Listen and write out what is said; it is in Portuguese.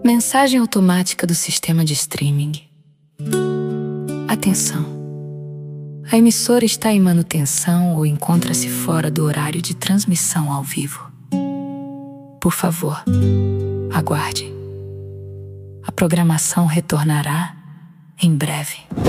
Mensagem automática do sistema de streaming. Atenção! A emissora está em manutenção ou encontra-se fora do horário de transmissão ao vivo. Por favor, aguarde. A programação retornará em breve.